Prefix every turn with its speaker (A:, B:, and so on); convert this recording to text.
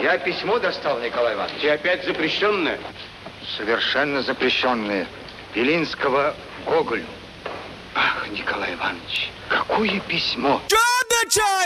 A: Я письмо достал, Николай Иванович.
B: И опять запрещенное?
A: Совершенно запрещенное. Белинского Гоголю. Ах, Николай Иванович, какое письмо!